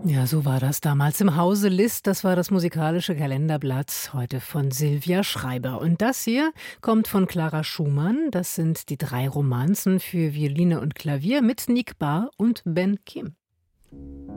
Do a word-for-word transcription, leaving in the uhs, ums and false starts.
Ja, so war das damals im Hause Liszt. Das war das musikalische Kalenderblatt, heute von Silvia Schreiber. Und das hier kommt von Clara Schumann. Das sind die drei Romanzen für Violine und Klavier mit Nick Barr und Ben Kim.